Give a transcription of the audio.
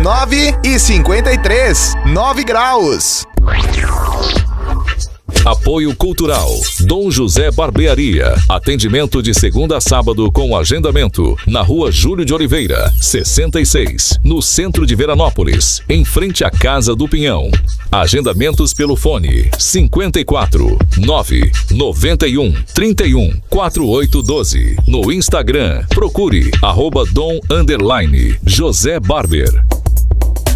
9h53, 9 graus. Apoio Cultural Dom José Barbearia. Atendimento de segunda a sábado com agendamento. Na rua Júlio de Oliveira, 66, no centro de Veranópolis, em frente à Casa do Pinhão. Agendamentos pelo fone 54 9 91 31 4812. No Instagram, procure @Dom_José Barber.